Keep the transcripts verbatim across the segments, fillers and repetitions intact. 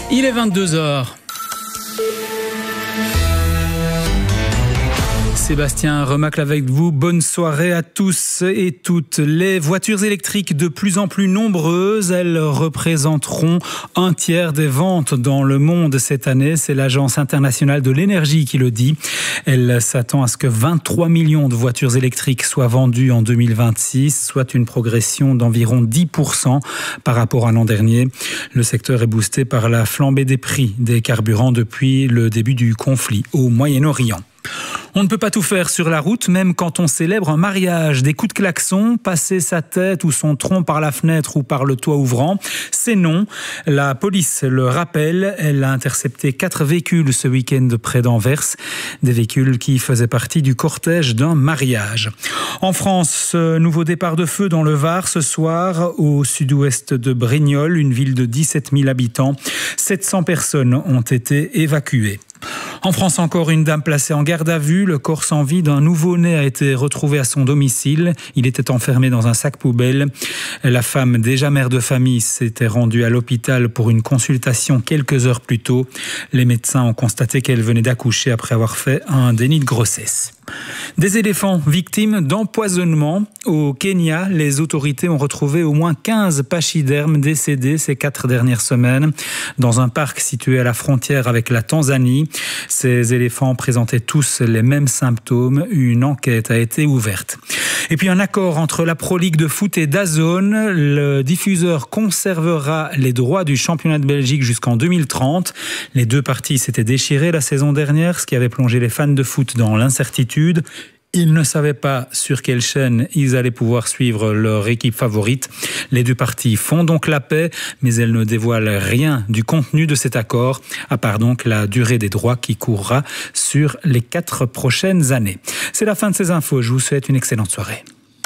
Il est vingt-deux heures. Sébastien Remacle avec vous. Bonne soirée à tous et toutes. Les voitures électriques de plus en plus nombreuses, elles représenteront un tiers des ventes dans le monde cette année. C'est l'Agence internationale de l'énergie qui le dit. Elle s'attend à ce que vingt-trois millions de voitures électriques soient vendues en deux mille vingt-six, soit une progression d'environ dix pour cent par rapport à l'an dernier. Le secteur est boosté par la flambée des prix des carburants depuis le début du conflit au Moyen-Orient. On ne peut pas tout faire sur la route, même quand on célèbre un mariage. Des coups de klaxon, passer sa tête ou son tronc par la fenêtre ou par le toit ouvrant, c'est non. La police le rappelle, elle a intercepté quatre véhicules ce week-end près d'Anvers, des véhicules qui faisaient partie du cortège d'un mariage. En France, nouveau départ de feu dans le Var ce soir, au sud-ouest de Brignoles, une ville de dix-sept mille habitants. sept cents personnes ont été évacuées. En France, encore une dame placée en garde à vue. Le corps sans vie d'un nouveau-né a été retrouvé à son domicile. Il était enfermé dans un sac poubelle. La femme, déjà mère de famille, s'était rendue à l'hôpital pour une consultation quelques heures plus tôt. Les médecins ont constaté qu'elle venait d'accoucher après avoir fait un déni de grossesse. Des éléphants victimes d'empoisonnement. Au Kenya, les autorités ont retrouvé au moins quinze pachydermes décédés ces quatre dernières semaines dans un parc situé à la frontière avec la Tanzanie. Ces éléphants présentaient tous les mêmes symptômes. Une enquête a été ouverte. Et puis un accord entre la Pro League de foot et DAZN. Le diffuseur conservera les droits du championnat de Belgique jusqu'en deux mille trente. Les deux parties s'étaient déchirées la saison dernière, ce qui avait plongé les fans de foot dans l'incertitude. Ils ne savaient pas sur quelle chaîne ils allaient pouvoir suivre leur équipe favorite. Les deux parties font donc la paix, mais elles ne dévoilent rien du contenu de cet accord, à part donc la durée des droits qui courra sur les quatre prochaines années. C'est la fin de ces infos. Je vous souhaite une excellente soirée.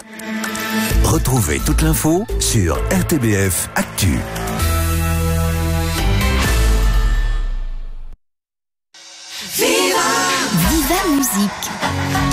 Retrouvez toute l'info sur R T B F Actu. Viva Musique.